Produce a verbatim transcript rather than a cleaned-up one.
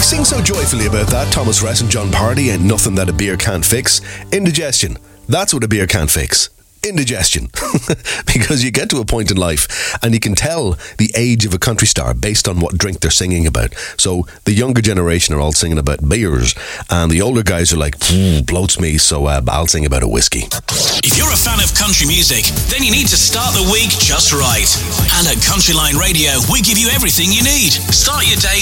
sing so joyfully about that, Thomas Rhett and John Party, ain't nothing that a beer can't fix. Indigestion. That's what a beer can't fix. Indigestion. Because you get to a point in life and you can tell the age of a country star based on what drink they're singing about. So the younger generation are all singing about beers, and the older guys are like, bloats me, so uh, I'll sing about a whiskey. If you're a fan of country music, then you need to start the week just right. And at Country Line Radio, we give you everything you need. Start your day